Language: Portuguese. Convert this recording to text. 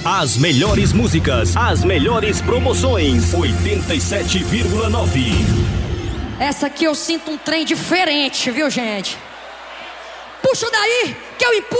As melhores músicas, as melhores promoções. 87,9. Essa aqui eu sinto um trem diferente, viu, gente? Puxa daí, que eu empurro.